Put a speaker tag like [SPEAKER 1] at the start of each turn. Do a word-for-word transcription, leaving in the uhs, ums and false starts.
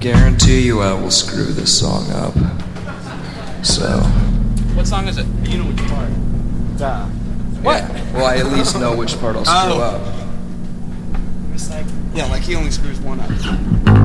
[SPEAKER 1] guarantee you I will screw this song up. So.
[SPEAKER 2] What song is it? You know which part.
[SPEAKER 3] Duh.
[SPEAKER 2] What?
[SPEAKER 1] Yeah. Well, I at least know which part I'll screw
[SPEAKER 2] Oh.
[SPEAKER 1] up.
[SPEAKER 2] It's like, yeah, like he only screws one up.